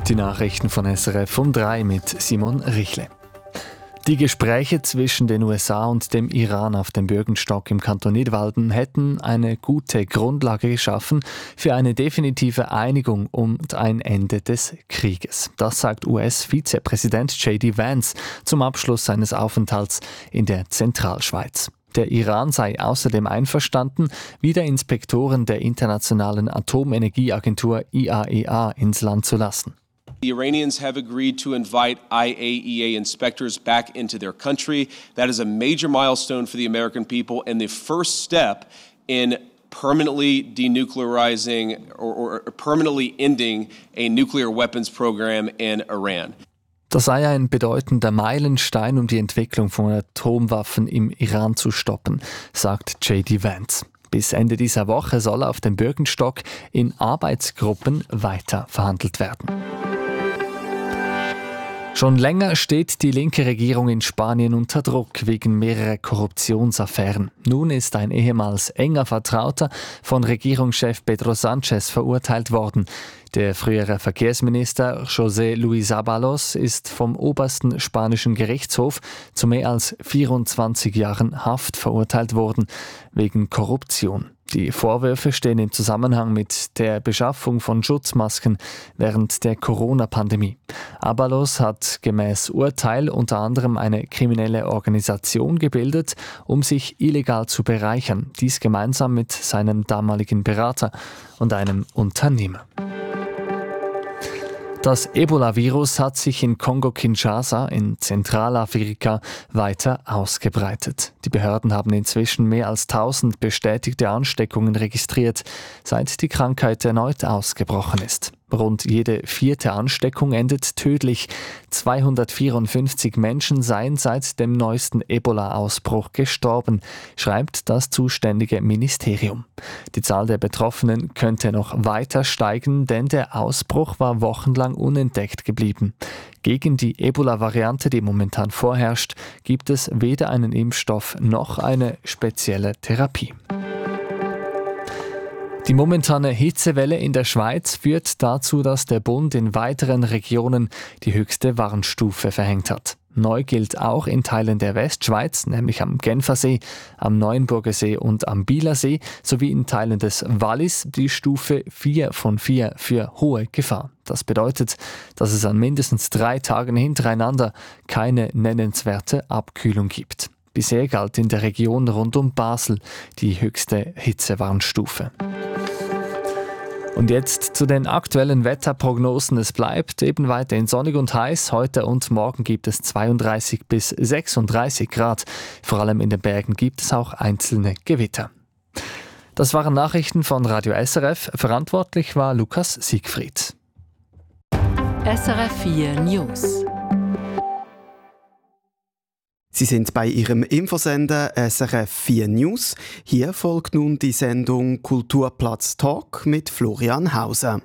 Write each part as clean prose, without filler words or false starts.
Die Nachrichten von SRF um 3 mit Simon Richle. Die Gespräche zwischen den USA und dem Iran auf dem Bürgenstock im Kanton Nidwalden hätten eine gute Grundlage geschaffen für eine definitive Einigung und ein Ende des Krieges. Das sagt US-Vizepräsident J.D. Vance zum Abschluss seines Aufenthalts in der Zentralschweiz. Der Iran sei außerdem einverstanden, wieder Inspektoren der Internationalen Atomenergieagentur IAEA ins Land zu lassen. The Iranians have agreed to invite IAEA inspectors back into their country. That is a major milestone for the American people and the first step in permanently denuclearizing or permanently ending a nuclear weapons program in Iran. Das sei ein bedeutender Meilenstein, um die Entwicklung von Atomwaffen im Iran zu stoppen, sagt J.D. Vance. Bis Ende dieser Woche soll auf dem Bürgenstock in Arbeitsgruppen weiter verhandelt werden. Schon länger steht die linke Regierung in Spanien unter Druck wegen mehrerer Korruptionsaffären. Nun ist ein ehemals enger Vertrauter von Regierungschef Pedro Sánchez verurteilt worden. Der frühere Verkehrsminister José Luis Ábalos ist vom obersten spanischen Gerichtshof zu mehr als 24 Jahren Haft verurteilt worden, wegen Korruption. Die Vorwürfe stehen im Zusammenhang mit der Beschaffung von Schutzmasken während der Corona-Pandemie. Ábalos hat gemäß Urteil unter anderem eine kriminelle Organisation gebildet, um sich illegal zu bereichern, dies gemeinsam mit seinem damaligen Berater und einem Unternehmer. Das Ebola-Virus hat sich in Kongo-Kinshasa in Zentralafrika weiter ausgebreitet. Die Behörden haben inzwischen mehr als 1000 bestätigte Ansteckungen registriert, seit die Krankheit erneut ausgebrochen ist. Rund jede 4. Ansteckung endet tödlich. 254 Menschen seien seit dem neuesten Ebola-Ausbruch gestorben, schreibt das zuständige Ministerium. Die Zahl der Betroffenen könnte noch weiter steigen, denn der Ausbruch war wochenlang unentdeckt geblieben. Gegen die Ebola-Variante, die momentan vorherrscht, gibt es weder einen Impfstoff noch eine spezielle Therapie. Die momentane Hitzewelle in der Schweiz führt dazu, dass der Bund in weiteren Regionen die höchste Warnstufe verhängt hat. Neu gilt auch in Teilen der Westschweiz, nämlich am Genfersee, am Neuenburgersee und am Bielersee, sowie in Teilen des Wallis die Stufe 4 von 4 für hohe Gefahr. Das bedeutet, dass es an mindestens 3 Tagen hintereinander keine nennenswerte Abkühlung gibt. Bisher galt in der Region rund um Basel die höchste Hitzewarnstufe. Und jetzt zu den aktuellen Wetterprognosen. Es bleibt eben weiterhin sonnig und heiß. Heute und morgen gibt es 32 bis 36 Grad. Vor allem in den Bergen gibt es auch einzelne Gewitter. Das waren Nachrichten von Radio SRF. Verantwortlich war Lukas Siegfried. SRF 4 News. Sie sind bei Ihrem Infosender SRF 4 News. Hier folgt nun die Sendung Kulturplatz Talk mit Florian Hauser.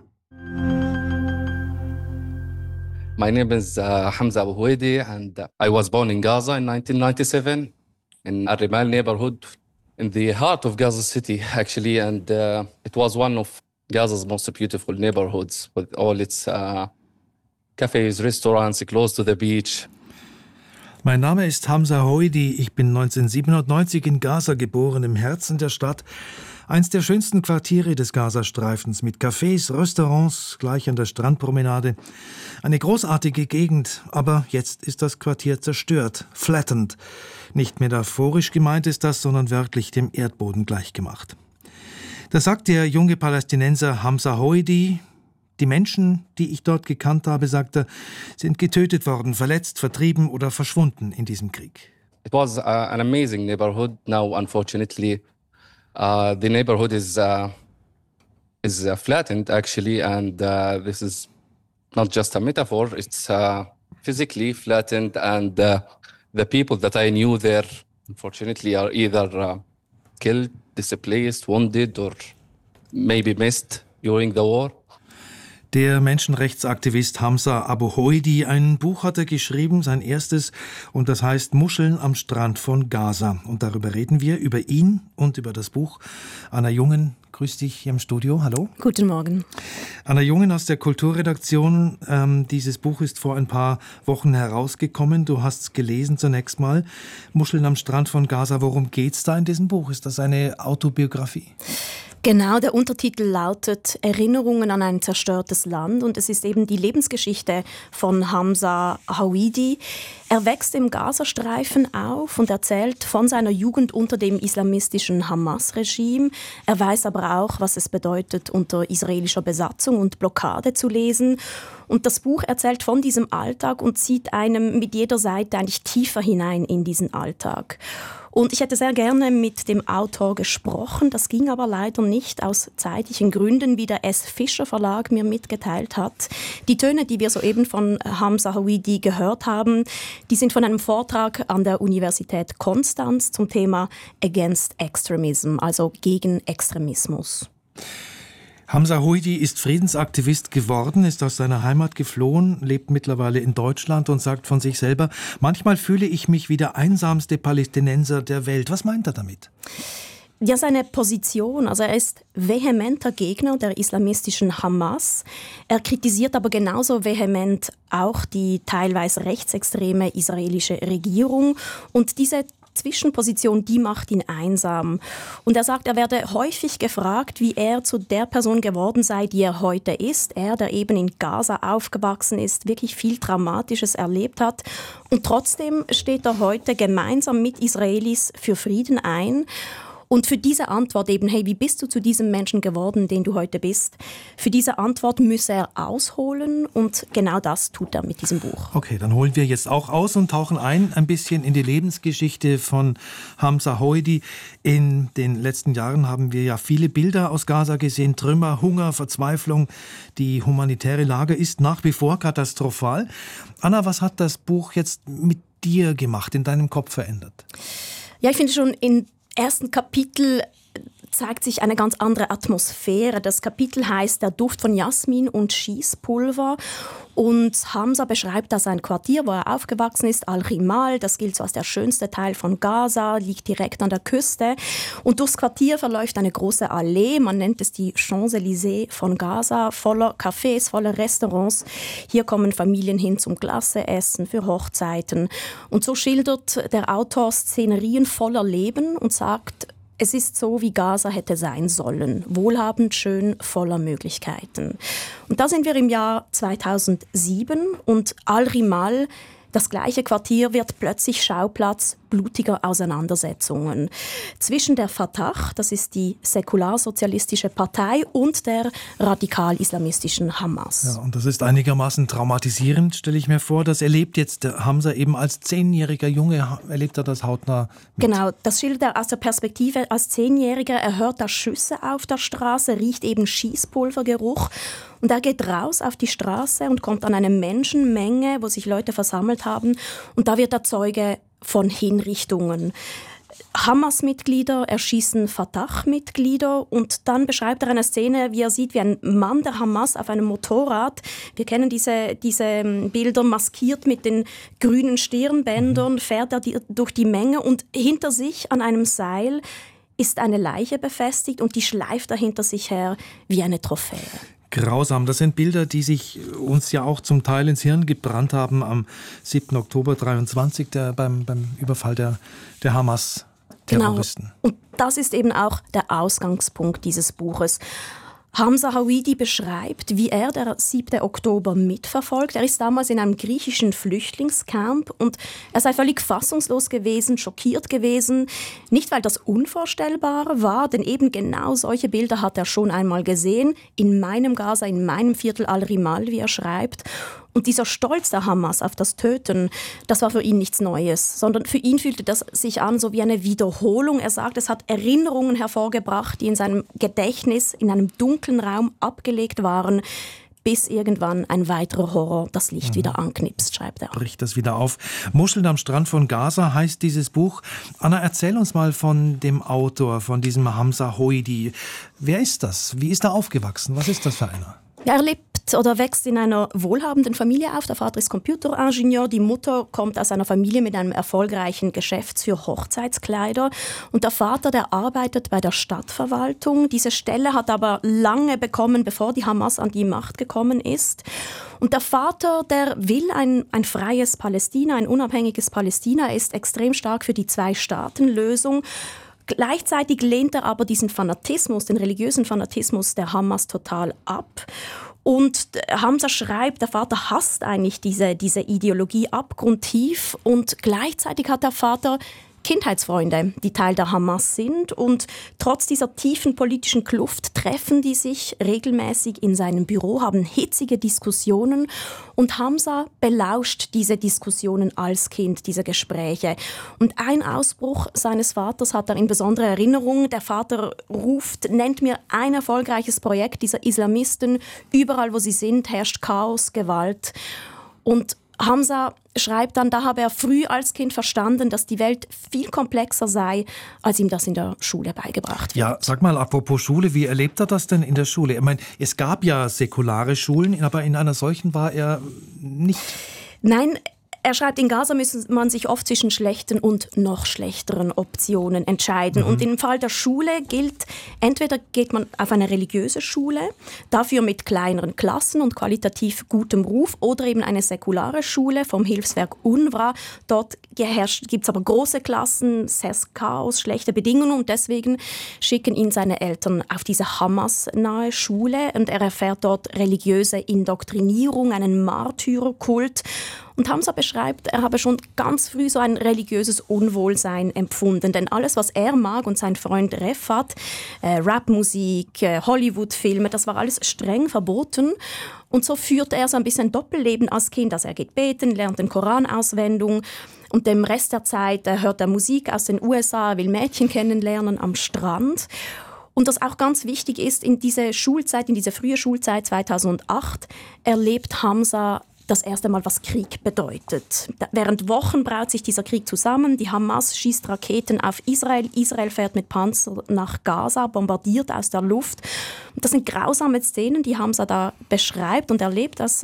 My name is Hamza Abu Huwaidi and I was born in Gaza in 1997 in Al-Rimal neighborhood in the heart of Gaza City actually, and it was one of Gaza's most beautiful neighborhoods with all its cafes, restaurants close to the beach. Mein Name ist Hamza Hoidi. Ich bin 1997 in Gaza geboren, im Herzen der Stadt. Eins der schönsten Quartiere des Gazastreifens mit Cafés, Restaurants, gleich an der Strandpromenade. Eine großartige Gegend, aber jetzt ist das Quartier zerstört, flattened. Nicht metaphorisch gemeint ist das, sondern wörtlich dem Erdboden gleichgemacht. Das sagt der junge Palästinenser Hamza Hoidi. Die Menschen, die ich dort gekannt habe, sagt er, sind getötet worden, verletzt, vertrieben oder verschwunden in diesem Krieg. It was an amazing neighborhood. Now, unfortunately, the neighborhood is flattened actually, and this is not just a metaphor. It's physically flattened, and the people that I knew there, unfortunately, are either killed, displaced, wounded, or maybe missed during the war. Der Menschenrechtsaktivist Hamza Abu Hoidi, ein Buch hat er geschrieben, sein erstes, und das heißt Muscheln am Strand von Gaza. Und darüber reden wir, über ihn und über das Buch, einer jungen, grüß dich hier im Studio. Hallo. Guten Morgen. Anna Jungen aus der Kulturredaktion. Dieses Buch ist vor ein paar Wochen herausgekommen. Du hast es gelesen zunächst mal. Muscheln am Strand von Gaza. Worum geht's da in diesem Buch? Ist das eine Autobiografie? Genau, der Untertitel lautet Erinnerungen an ein zerstörtes Land und es ist eben die Lebensgeschichte von Hamza Hawidi. Er wächst im Gazastreifen auf und erzählt von seiner Jugend unter dem islamistischen Hamas-Regime. Er weiß aber auch, was es bedeutet, unter israelischer Besatzung und Blockade zu lesen. Und das Buch erzählt von diesem Alltag und zieht einem mit jeder Seite eigentlich tiefer hinein in diesen Alltag. Und ich hätte sehr gerne mit dem Autor gesprochen, das ging aber leider nicht aus zeitlichen Gründen, wie der S. Fischer Verlag mir mitgeteilt hat. Die Töne, die wir soeben von Hamza Hawidi gehört haben, die sind von einem Vortrag an der Universität Konstanz zum Thema Against Extremism, also gegen Extremismus. Hamza Hawidi ist Friedensaktivist geworden, ist aus seiner Heimat geflohen, lebt mittlerweile in Deutschland und sagt von sich selber, manchmal fühle ich mich wie der einsamste Palästinenser der Welt. Was meint er damit? Ja, seine Position, also er ist vehementer Gegner der islamistischen Hamas. Er kritisiert aber genauso vehement auch die teilweise rechtsextreme israelische Regierung und diese Zwischenposition, die macht ihn einsam. Und er sagt, er werde häufig gefragt, wie er zu der Person geworden sei, die er heute ist. Er, der eben in Gaza aufgewachsen ist, wirklich viel Dramatisches erlebt hat. Und trotzdem steht er heute gemeinsam mit Israelis für Frieden ein. Und für diese Antwort eben, hey, wie bist du zu diesem Menschen geworden, den du heute bist? Für diese Antwort müsse er ausholen und genau das tut er mit diesem Buch. Okay, dann holen wir jetzt auch aus und tauchen ein bisschen in die Lebensgeschichte von Hamza Hawidi. In den letzten Jahren haben wir ja viele Bilder aus Gaza gesehen, Trümmer, Hunger, Verzweiflung. Die humanitäre Lage ist nach wie vor katastrophal. Anna, was hat das Buch jetzt mit dir gemacht, in deinem Kopf verändert? Ja, ich finde schon im ersten Kapitel zeigt sich eine ganz andere Atmosphäre. Das Kapitel heißt Der Duft von Jasmin und Schießpulver. Und Hamza beschreibt da sein Quartier, wo er aufgewachsen ist, Al-Rimal. Das gilt so als der schönste Teil von Gaza, liegt direkt an der Küste. Und durchs Quartier verläuft eine große Allee, man nennt es die Champs-Élysées von Gaza, voller Cafés, voller Restaurants. Hier kommen Familien hin zum Klasseessen, für Hochzeiten. Und so schildert der Autor Szenerien voller Leben und sagt, es ist so, wie Gaza hätte sein sollen. Wohlhabend, schön, voller Möglichkeiten. Und da sind wir im Jahr 2007 und Al-Rimal, das gleiche Quartier, wird plötzlich Schauplatz blutiger Auseinandersetzungen zwischen der Fatah, das ist die säkularsozialistische Partei, und der radikal-islamistischen Hamas. Ja, und das ist einigermaßen traumatisierend, stelle ich mir vor. Das erlebt jetzt Hamza eben als 10-jähriger Junge, erlebt er das hautnah mit. Genau, das schildert er aus der Perspektive als 10-Jähriger. Er hört da Schüsse auf der Straße, riecht eben Schießpulvergeruch. Und er geht raus auf die Straße und kommt an eine Menschenmenge, wo sich Leute versammelt haben. Und da wird er Zeuge von Hinrichtungen. Hamas-Mitglieder erschießen Fatah-Mitglieder und dann beschreibt er eine Szene, wie er sieht, wie ein Mann der Hamas auf einem Motorrad, wir kennen diese Bilder, maskiert mit den grünen Stirnbändern, fährt er durch die Menge und hinter sich an einem Seil ist eine Leiche befestigt und die schleift er hinter sich her wie eine Trophäe. Grausam. Das sind Bilder, die sich uns ja auch zum Teil ins Hirn gebrannt haben am 7. Oktober 23, beim Überfall der Hamas-Terroristen. Genau. Und das ist eben auch der Ausgangspunkt dieses Buches. Hamza Hawidi beschreibt, wie er der 7. Oktober mitverfolgt. Er ist damals in einem griechischen Flüchtlingscamp und er sei völlig fassungslos gewesen, schockiert gewesen. Nicht, weil das unvorstellbar war, denn eben genau solche Bilder hat er schon einmal gesehen. In meinem Gaza, in meinem Viertel Al-Rimal, wie er schreibt. Und dieser Stolz der Hamas auf das Töten, das war für ihn nichts Neues, sondern für ihn fühlte das sich an so wie eine Wiederholung. Er sagt, es hat Erinnerungen hervorgebracht, die in seinem Gedächtnis in einem dunklen Raum abgelegt waren, bis irgendwann ein weiterer Horror das Licht wieder anknipst, schreibt er. Bricht das wieder auf. Muscheln am Strand von Gaza heißt dieses Buch. Anna, erzähl uns mal von dem Autor, von diesem Hamza Hawidi. Wer ist das? Wie ist er aufgewachsen? Was ist das für einer? Er lebt wächst in einer wohlhabenden Familie auf. Der Vater ist Computeringenieur, die Mutter kommt aus einer Familie mit einem erfolgreichen Geschäft für Hochzeitskleider. Und der Vater, der arbeitet bei der Stadtverwaltung. Diese Stelle hat aber lange bekommen, bevor die Hamas an die Macht gekommen ist. Und der Vater, der will ein freies Palästina, ein unabhängiges Palästina. Er ist extrem stark für die Zwei-Staaten-Lösung. Gleichzeitig lehnt er aber diesen Fanatismus, den religiösen Fanatismus der Hamas total ab. Und Hamza schreibt, der Vater hasst eigentlich diese Ideologie abgrundtief und gleichzeitig hat der Vater Kindheitsfreunde, die Teil der Hamas sind, und trotz dieser tiefen politischen Kluft treffen die sich regelmäßig in seinem Büro, haben hitzige Diskussionen und Hamza belauscht diese Diskussionen als Kind, diese Gespräche. Und ein Ausbruch seines Vaters hat er in besonderer Erinnerung. Der Vater nennt mir ein erfolgreiches Projekt dieser Islamisten. Überall, wo sie sind, herrscht Chaos, Gewalt. Und Hamza schreibt dann, da habe er früh als Kind verstanden, dass die Welt viel komplexer sei, als ihm das in der Schule beigebracht wird. Ja, sag mal, apropos Schule, wie erlebt er das denn in der Schule? Ich meine, es gab ja säkulare Schulen, aber in einer solchen war er nicht. Nein, er schreibt, in Gaza müsse man sich oft zwischen schlechten und noch schlechteren Optionen entscheiden. Und im Fall der Schule gilt, entweder geht man auf eine religiöse Schule, dafür mit kleineren Klassen und qualitativ gutem Ruf, oder eben eine säkulare Schule vom Hilfswerk UNRWA. Dort gibt es aber große Klassen, es herrscht Chaos, schlechte Bedingungen, und deswegen schicken ihn seine Eltern auf diese Hamas-nahe Schule und er erfährt dort religiöse Indoktrinierung, einen Märtyrerkult. Und Hamza beschreibt, er habe schon ganz früh so ein religiöses Unwohlsein empfunden. Denn alles, was er mag und sein Freund Refat, Rapmusik, Hollywood-Filme, das war alles streng verboten. Und so führte er so ein bisschen Doppelleben als Kind. Also er geht beten, lernt den Koran auswendig. Und dem Rest der Zeit hört er Musik aus den USA, will Mädchen kennenlernen am Strand. Und was auch ganz wichtig ist, in diese frühe Schulzeit 2008, erlebt Hamza das erste Mal, was Krieg bedeutet. Während Wochen braut sich dieser Krieg zusammen. Die Hamas schießt Raketen auf Israel. Israel fährt mit Panzer nach Gaza, bombardiert aus der Luft. Und das sind grausame Szenen, die Hamza da beschreibt und erlebt als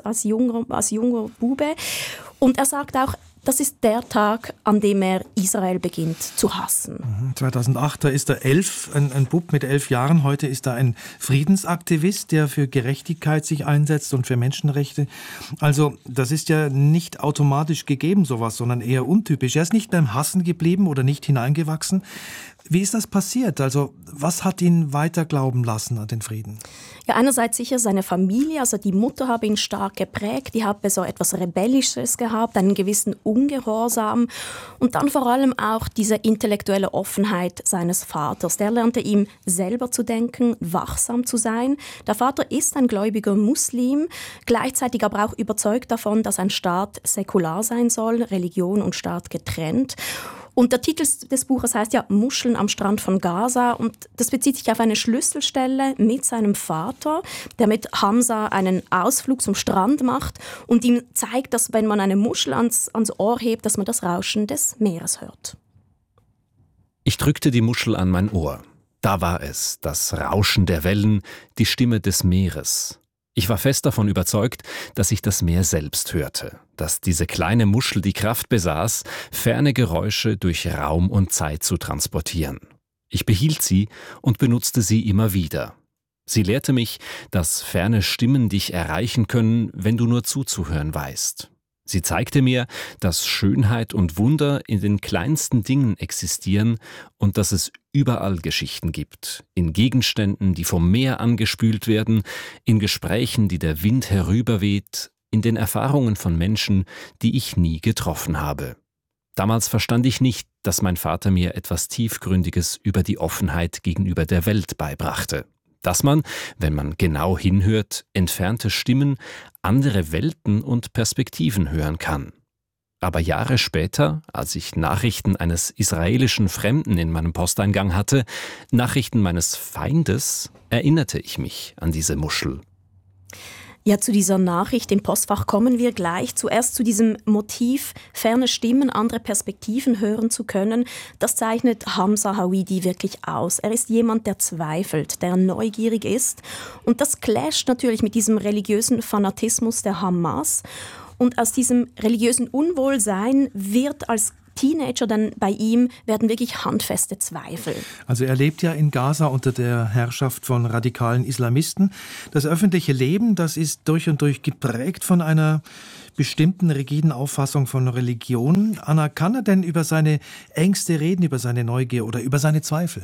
junger Bube. Und er sagt auch, das ist der Tag, an dem er Israel beginnt zu hassen. 2008, da ist er 11, ein Bub mit 11 Jahren. Heute ist er ein Friedensaktivist, der für Gerechtigkeit sich einsetzt und für Menschenrechte. Also das ist ja nicht automatisch gegeben, sowas, sondern eher untypisch. Er ist nicht beim Hassen geblieben oder nicht hineingewachsen. Wie ist das passiert? Also was hat ihn weiter glauben lassen an den Frieden? Ja, einerseits sicher seine Familie, also die Mutter habe ihn stark geprägt, die habe so etwas Rebellisches gehabt, einen gewissen Ungehorsam und dann vor allem auch diese intellektuelle Offenheit seines Vaters. Der lernte ihm selber zu denken, wachsam zu sein. Der Vater ist ein gläubiger Muslim, gleichzeitig aber auch überzeugt davon, dass ein Staat säkular sein soll, Religion und Staat getrennt. Und der Titel des Buches heißt ja Muscheln am Strand von Gaza und das bezieht sich auf eine Schlüsselstelle mit seinem Vater, der mit Hamza einen Ausflug zum Strand macht und ihm zeigt, dass wenn man eine Muschel ans Ohr hebt, dass man das Rauschen des Meeres hört. Ich drückte die Muschel an mein Ohr. Da war es, das Rauschen der Wellen, die Stimme des Meeres. Ich war fest davon überzeugt, dass ich das Meer selbst hörte, dass diese kleine Muschel die Kraft besaß, ferne Geräusche durch Raum und Zeit zu transportieren. Ich behielt sie und benutzte sie immer wieder. Sie lehrte mich, dass ferne Stimmen dich erreichen können, wenn du nur zuzuhören weißt. Sie zeigte mir, dass Schönheit und Wunder in den kleinsten Dingen existieren und dass es überall Geschichten gibt, in Gegenständen, die vom Meer angespült werden, in Gesprächen, die der Wind herüberweht, in den Erfahrungen von Menschen, die ich nie getroffen habe. Damals verstand ich nicht, dass mein Vater mir etwas Tiefgründiges über die Offenheit gegenüber der Welt beibrachte. Dass man, wenn man genau hinhört, entfernte Stimmen, andere Welten und Perspektiven hören kann. Aber Jahre später, als ich Nachrichten eines israelischen Fremden in meinem Posteingang hatte, Nachrichten meines Feindes, erinnerte ich mich an diese Muschel. Ja, zu dieser Nachricht im Postfach kommen wir gleich. Zuerst zu diesem Motiv, ferne Stimmen, andere Perspektiven hören zu können. Das zeichnet Hamza Hawidi wirklich aus. Er ist jemand, der zweifelt, der neugierig ist. Und das clasht natürlich mit diesem religiösen Fanatismus der Hamas. Und aus diesem religiösen Unwohlsein wird als Teenager, dann bei ihm werden wirklich handfeste Zweifel. Also er lebt ja in Gaza unter der Herrschaft von radikalen Islamisten. Das öffentliche Leben, das ist durch und durch geprägt von einer bestimmten rigiden Auffassung von Religion. Anna, kann er denn über seine Ängste reden, über seine Neugier oder über seine Zweifel?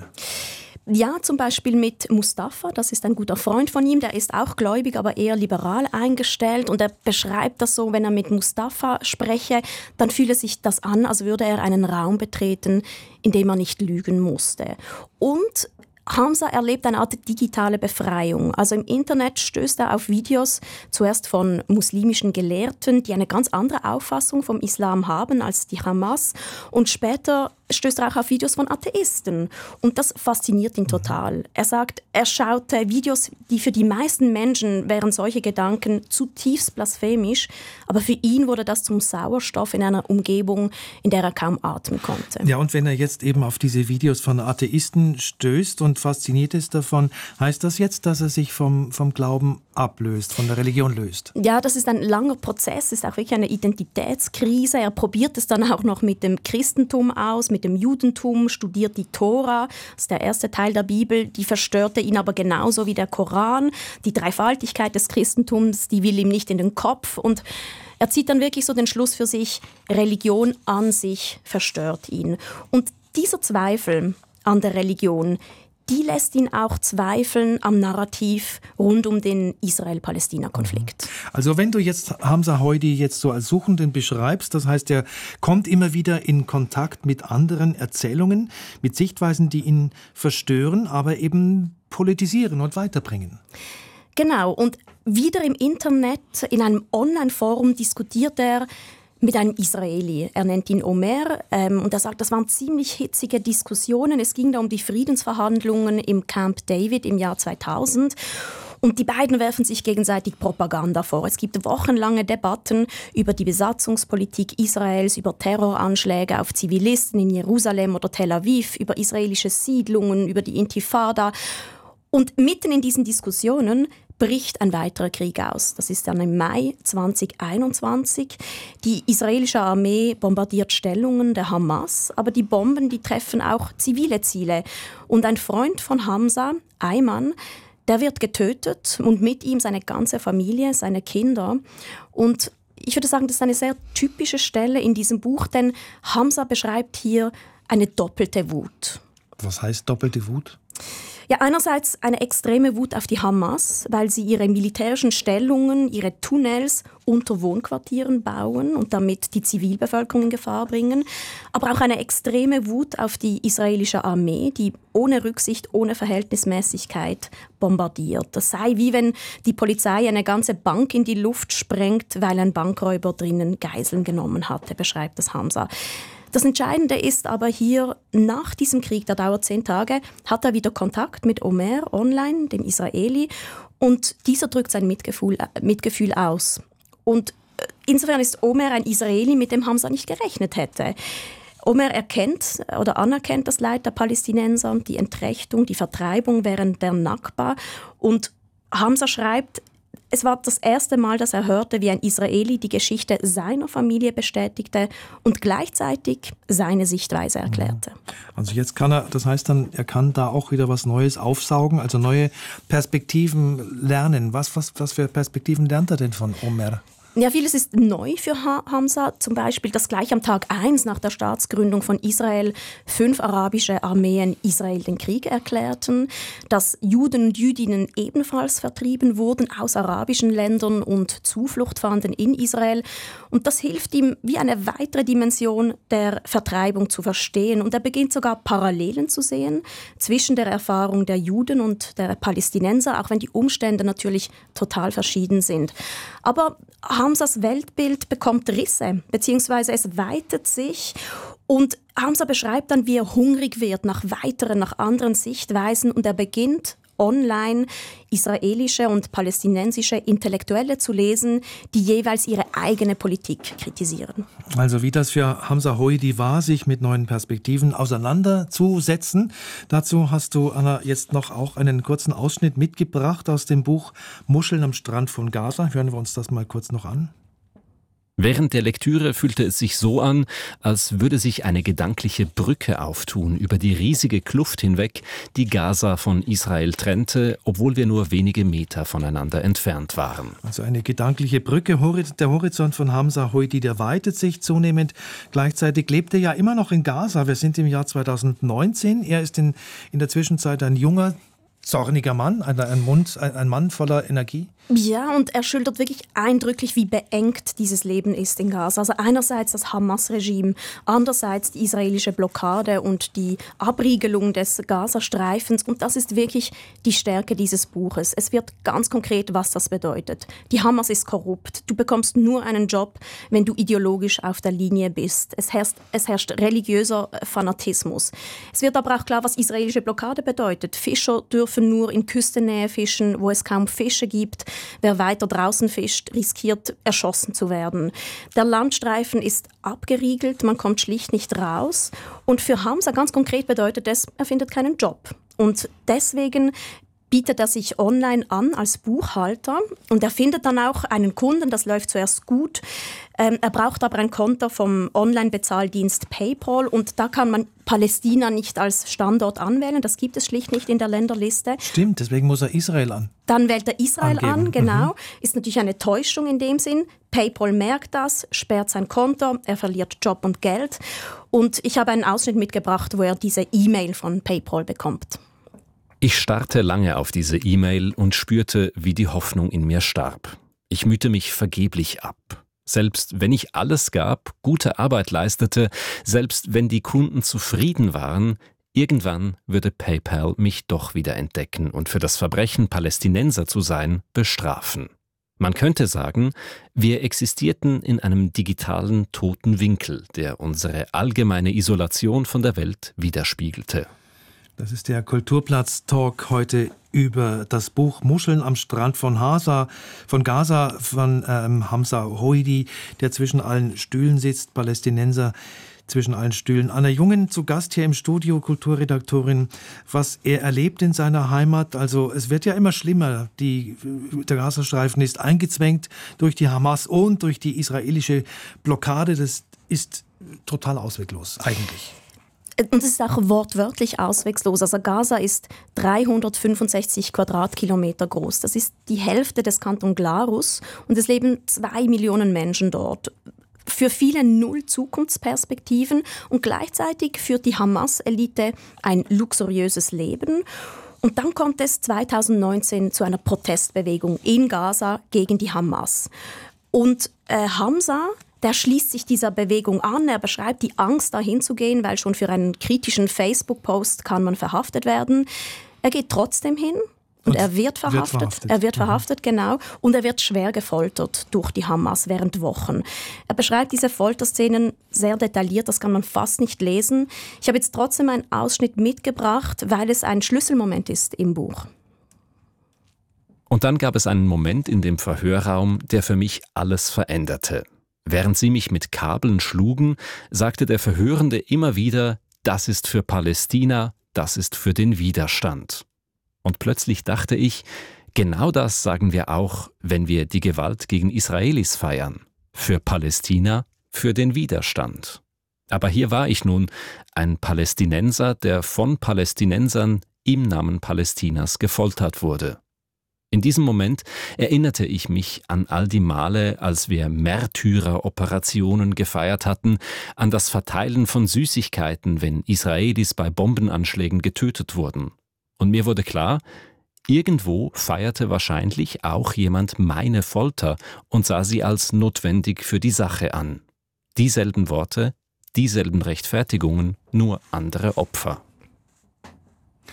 Ja, zum Beispiel mit Mustafa, das ist ein guter Freund von ihm, der ist auch gläubig, aber eher liberal eingestellt und er beschreibt das so, wenn er mit Mustafa spreche, dann fühle sich das an, als würde er einen Raum betreten, in dem er nicht lügen musste. Und Hamza erlebt eine Art digitale Befreiung. Also im Internet stößt er auf Videos zuerst von muslimischen Gelehrten, die eine ganz andere Auffassung vom Islam haben als die Hamas. Und später stößt er auch auf Videos von Atheisten. Und das fasziniert ihn total. Er sagt, er schaute Videos, die für die meisten Menschen wären solche Gedanken zutiefst blasphemisch. Aber für ihn wurde das zum Sauerstoff in einer Umgebung, in der er kaum atmen konnte. Ja, und wenn er jetzt eben auf diese Videos von Atheisten stößt und fasziniert ist davon, heißt das jetzt, dass er sich vom Glauben ablöst, von der Religion löst? Ja, das ist ein langer Prozess, ist auch wirklich eine Identitätskrise. Er probiert es dann auch noch mit dem Christentum aus, mit dem Judentum, studiert die Tora, das ist der erste Teil der Bibel, die verstörte ihn aber genauso wie der Koran. Die Dreifaltigkeit des Christentums, die will ihm nicht in den Kopf und er zieht dann wirklich so den Schluss für sich, Religion an sich verstört ihn. Und dieser Zweifel an der Religion, die lässt ihn auch zweifeln am Narrativ rund um den Israel-Palästina-Konflikt. Also wenn du jetzt Hamza Hawidi jetzt so als Suchenden beschreibst, das heißt, er kommt immer wieder in Kontakt mit anderen Erzählungen, mit Sichtweisen, die ihn verstören, aber eben politisieren und weiterbringen. Genau, und wieder im Internet, in einem Online-Forum diskutiert er mit einem Israeli. Er nennt ihn Omer und er sagt, das waren ziemlich hitzige Diskussionen. Es ging da um die Friedensverhandlungen im Camp David im Jahr 2000. Und die beiden werfen sich gegenseitig Propaganda vor. Es gibt wochenlange Debatten über die Besatzungspolitik Israels, über Terroranschläge auf Zivilisten in Jerusalem oder Tel Aviv, über israelische Siedlungen, über die Intifada. Und mitten in diesen Diskussionen bricht ein weiterer Krieg aus. Das ist dann im Mai 2021. Die israelische Armee bombardiert Stellungen der Hamas, aber die Bomben, die treffen auch zivile Ziele. Und ein Freund von Hamza, Ayman, der wird getötet und mit ihm seine ganze Familie, seine Kinder. Und ich würde sagen, das ist eine sehr typische Stelle in diesem Buch, denn Hamza beschreibt hier eine doppelte Wut. Was heißt doppelte Wut? Ja, einerseits eine extreme Wut auf die Hamas, weil sie ihre militärischen Stellungen, ihre Tunnels unter Wohnquartieren bauen und damit die Zivilbevölkerung in Gefahr bringen. Aber auch eine extreme Wut auf die israelische Armee, die ohne Rücksicht, ohne Verhältnismäßigkeit bombardiert. Das sei wie wenn die Polizei eine ganze Bank in die Luft sprengt, weil ein Bankräuber drinnen Geiseln genommen hatte, beschreibt das Hamza. Das Entscheidende ist aber hier, nach diesem Krieg, der dauert 10 Tage, hat er wieder Kontakt mit Omer online, dem Israeli, und dieser drückt sein Mitgefühl aus. Und insofern ist Omer ein Israeli, mit dem Hamza nicht gerechnet hätte. Omer erkennt oder anerkennt das Leid der Palästinenser, die Entrechtung, die Vertreibung während der Nakba. Und Hamza schreibt, es war das erste Mal, dass er hörte, wie ein Israeli die Geschichte seiner Familie bestätigte und gleichzeitig seine Sichtweise erklärte. Also jetzt kann er, das heißt dann, er kann da auch wieder was Neues aufsaugen, also neue Perspektiven lernen. Was für Perspektiven lernt er denn von Omer? Ja, vieles ist neu für Hamza. Zum Beispiel, dass gleich am Tag 1 nach der Staatsgründung von Israel 5 arabische Armeen Israel den Krieg erklärten, dass Juden und Jüdinnen ebenfalls vertrieben wurden aus arabischen Ländern und Zuflucht fanden in Israel. Und das hilft ihm, wie eine weitere Dimension der Vertreibung zu verstehen. Und er beginnt sogar Parallelen zu sehen zwischen der Erfahrung der Juden und der Palästinenser, auch wenn die Umstände natürlich total verschieden sind. Aber Hamzas Weltbild bekommt Risse, beziehungsweise es weitet sich. Und Hamza beschreibt dann, wie er hungrig wird nach weiteren, nach anderen Sichtweisen. Und er beginnt, online israelische und palästinensische Intellektuelle zu lesen, die jeweils ihre eigene Politik kritisieren. Also wie das für Hamza Hoidi war, sich mit neuen Perspektiven auseinanderzusetzen. Dazu hast du, Anna, jetzt noch auch einen kurzen Ausschnitt mitgebracht aus dem Buch Muscheln am Strand von Gaza. Hören wir uns das mal kurz noch an. Während der Lektüre fühlte es sich so an, als würde sich eine gedankliche Brücke auftun über die riesige Kluft hinweg, die Gaza von Israel trennte, obwohl wir nur wenige Meter voneinander entfernt waren. Also eine gedankliche Brücke. Der Horizont von Hamza Hoidi, der weitet sich zunehmend. Gleichzeitig lebt er ja immer noch in Gaza. Wir sind im Jahr 2019. Er ist in der Zwischenzeit ein junger, zorniger Mann, ein Mann voller Energie. Ja, und er schildert wirklich eindrücklich, wie beengt dieses Leben ist in Gaza. Also einerseits das Hamas-Regime, andererseits die israelische Blockade und die Abriegelung des Gazastreifens. Und das ist wirklich die Stärke dieses Buches. Es wird ganz konkret, was das bedeutet. Die Hamas ist korrupt. Du bekommst nur einen Job, wenn du ideologisch auf der Linie bist. Es herrscht religiöser Fanatismus. Es wird aber auch klar, was israelische Blockade bedeutet. Fischer dürfen nur in Küstennähe fischen, wo es kaum Fische gibt. Wer weiter draußen fischt, riskiert, erschossen zu werden. Der Landstreifen ist abgeriegelt, man kommt schlicht nicht raus. Und für Hamza ganz konkret bedeutet es, er findet keinen Job. Und deswegen bietet er sich online an als Buchhalter und er findet dann auch einen Kunden, das läuft zuerst gut. Er braucht aber ein Konto vom Online-Bezahldienst PayPal und da kann man Palästina nicht als Standort anwählen, das gibt es schlicht nicht in der Länderliste. Stimmt, deswegen muss er Israel an. Dann wählt er Israel angeben. An, genau. Ist natürlich eine Täuschung in dem Sinn. PayPal merkt das, sperrt sein Konto, er verliert Job und Geld. Und ich habe einen Ausschnitt mitgebracht, wo er diese E-Mail von PayPal bekommt. Ich starrte lange auf diese E-Mail und spürte, wie die Hoffnung in mir starb. Ich mühte mich vergeblich ab. Selbst wenn ich alles gab, gute Arbeit leistete, selbst wenn die Kunden zufrieden waren, irgendwann würde PayPal mich doch wieder entdecken und für das Verbrechen, Palästinenser zu sein, bestrafen. Man könnte sagen, wir existierten in einem digitalen toten Winkel, der unsere allgemeine Isolation von der Welt widerspiegelte. Das ist der Kulturplatz-Talk heute über das Buch Muscheln am Strand von Gaza von Hamza Hoidi, der zwischen allen Stühlen sitzt, Palästinenser zwischen allen Stühlen. Anna Jungen zu Gast hier im Studio, Kulturredaktorin. Was er erlebt in seiner Heimat, also es wird ja immer schlimmer. Der Gazastreifen ist eingezwängt durch die Hamas und durch die israelische Blockade. Das ist total ausweglos eigentlich. Und es ist auch wortwörtlich auswegslos. Also Gaza ist 365 Quadratkilometer groß. Das ist die Hälfte des Kanton Glarus und es leben 2 Millionen Menschen dort. Für viele null Zukunftsperspektiven und gleichzeitig führt die Hamas-Elite ein luxuriöses Leben. Und dann kommt es 2019 zu einer Protestbewegung in Gaza gegen die Hamas. Und Hamza, der schließt sich dieser Bewegung an. Er beschreibt die Angst, dahin zu gehen, weil schon für einen kritischen Facebook-Post kann man verhaftet werden. Er geht trotzdem hin und er wird verhaftet. Er wird verhaftet, genau. Und er wird schwer gefoltert durch die Hamas während Wochen. Er beschreibt diese Folterszenen sehr detailliert, das kann man fast nicht lesen. Ich habe jetzt trotzdem einen Ausschnitt mitgebracht, weil es ein Schlüsselmoment ist im Buch. Und dann gab es einen Moment in dem Verhörraum, der für mich alles veränderte. Während sie mich mit Kabeln schlugen, sagte der Verhörende immer wieder, das ist für Palästina, das ist für den Widerstand. Und plötzlich dachte ich, genau das sagen wir auch, wenn wir die Gewalt gegen Israelis feiern. Für Palästina, für den Widerstand. Aber hier war ich nun, ein Palästinenser, der von Palästinensern im Namen Palästinas gefoltert wurde. In diesem Moment erinnerte ich mich an all die Male, als wir Märtyreroperationen gefeiert hatten, an das Verteilen von Süßigkeiten, wenn Israelis bei Bombenanschlägen getötet wurden. Und mir wurde klar, irgendwo feierte wahrscheinlich auch jemand meine Folter und sah sie als notwendig für die Sache an. Dieselben Worte, dieselben Rechtfertigungen, nur andere Opfer.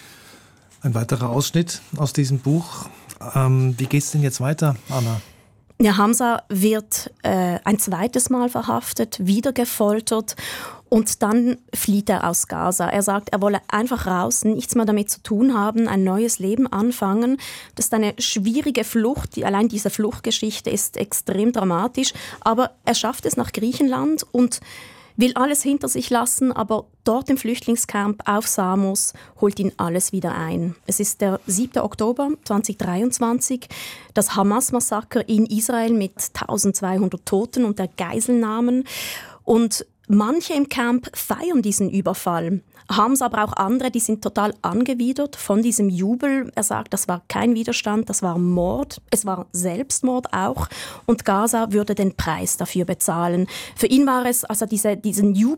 Ein weiterer Ausschnitt aus diesem Buch. Wie geht's denn jetzt weiter, Anna? Ja, Hamza wird ein zweites Mal verhaftet, wieder gefoltert und dann flieht er aus Gaza. Er sagt, er wolle einfach raus, nichts mehr damit zu tun haben, ein neues Leben anfangen. Das ist eine schwierige Flucht. Allein diese Fluchtgeschichte ist extrem dramatisch. Aber er schafft es nach Griechenland und will alles hinter sich lassen, aber dort im Flüchtlingscamp auf Samos holt ihn alles wieder ein. Es ist der 7. Oktober 2023, das Hamas-Massaker in Israel mit 1200 Toten und der Geiselnahmen. Und manche im Camp feiern diesen Überfall. Hamza, aber auch andere, die sind total angewidert von diesem Jubel. Er sagt, das war kein Widerstand, das war Mord. Es war Selbstmord auch. Und Gaza würde den Preis dafür bezahlen. Für ihn war es, als er diesen Jubel